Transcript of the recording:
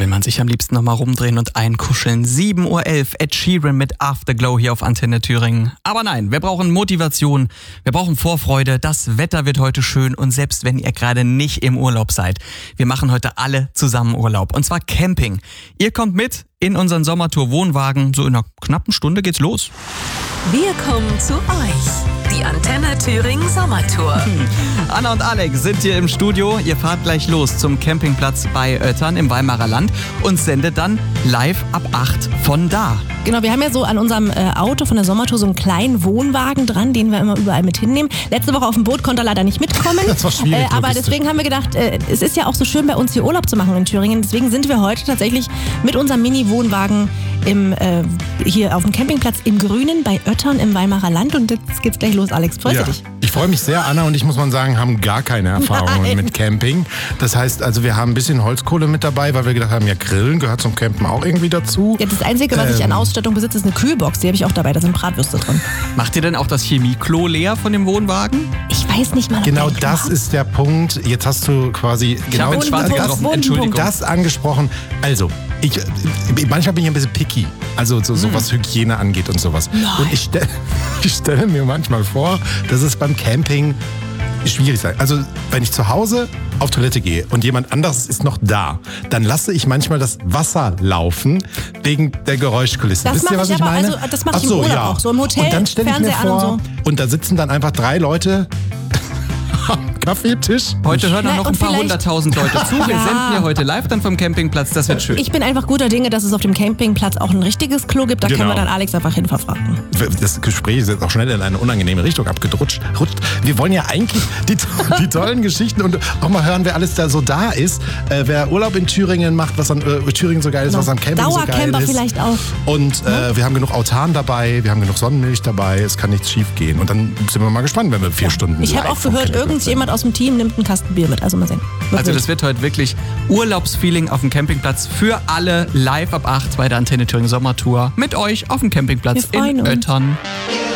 will man sich am liebsten nochmal rumdrehen und einkuscheln. 7:11 Uhr, Ed Sheeran mit Afterglow hier auf Antenne Thüringen. Aber nein, wir brauchen Motivation, wir brauchen Vorfreude, das Wetter wird heute schön und selbst wenn ihr gerade nicht im Urlaub seid, wir machen heute alle zusammen Urlaub und zwar Camping. Ihr kommt mit in unseren Sommertour-Wohnwagen, so in einer knappen Stunde geht's los. Wir kommen zu euch, die Antenne Thüringen Sommertour. Anna und Alex sind hier im Studio. Ihr fahrt gleich los zum Campingplatz bei Oettern im Weimarer Land und sendet dann live ab 8 von da. Genau, wir haben ja so an unserem Auto von der Sommertour so einen kleinen Wohnwagen dran, den wir immer überall mit hinnehmen. Letzte Woche auf dem Boot konnte er leider nicht mitkommen. Das war schwierig. Aber deswegen haben wir gedacht, es ist ja auch so schön bei uns hier Urlaub zu machen in Thüringen. Deswegen sind wir heute tatsächlich mit unserem Mini-Wohnwagen hier auf dem Campingplatz im Grünen bei Oettern im Weimarer Land. Und jetzt geht's gleich los, Alex. Freust du dich? Ich freue mich sehr. Anna und ich, muss man sagen, haben gar keine Erfahrungen mit Camping. Das heißt, also wir haben ein bisschen Holzkohle mit dabei, weil wir gedacht haben, ja, Grillen gehört zum Campen auch irgendwie dazu. Ja, das Einzige, was ich an Ausstattung besitze, ist eine Kühlbox. Die habe ich auch dabei, da sind Bratwürste drin. Macht ihr denn auch das Chemieklo leer von dem Wohnwagen? Ich weiß nicht mal, ob Genau der das ist der Punkt. Jetzt hast du quasi habe ins Schwarze getroffen, Entschuldigung. das angesprochen. Also, manchmal bin ich ein bisschen picky. Also so was Hygiene angeht und sowas. Nein. Und ich stelle mir manchmal vor, dass es beim Camping schwierig sein. Also wenn ich zu Hause auf Toilette gehe und jemand anderes ist noch da, dann lasse ich manchmal das Wasser laufen wegen der Geräuschkulisse. Das Wisst ihr, was ich aber, meine? also, das mache ich im Urlaub auch. So im Hotel, und dann stelle ich mir Fernseher vor, an und da sitzen dann einfach 3 Leute am Kaffeetisch. Heute hören auch noch ein paar 100.000 Leute zu. Wir Ja. senden hier heute live dann vom Campingplatz. Das wird schön. Ich bin einfach guter Dinge, dass es auf dem Campingplatz auch ein richtiges Klo gibt. Da Genau. können wir dann Alex einfach hin verfrachten. Das Gespräch ist jetzt auch schnell in eine unangenehme Richtung abgerutscht. Wir wollen ja eigentlich die tollen Geschichten und auch mal hören, wer alles da so da ist. Wer Urlaub in Thüringen macht, was an Thüringen so geil ist, was am Camping so geil Dauercamper ist. vielleicht auch. Und wir haben genug Autan dabei, wir haben genug Sonnenmilch dabei, es kann nichts schief gehen. Und dann sind wir mal gespannt, wenn wir 4 Stunden Ich habe live auch vom gehört, Campingplatz irgendjemand aus dem Team nimmt einen Kasten Bier mit. Also mal sehen. Also das wird heute wirklich Urlaubsfeeling auf dem Campingplatz für alle live ab 8 bei der Antenne Thüringen Sommertour mit euch auf dem Campingplatz Wir freuen in uns. Oettern.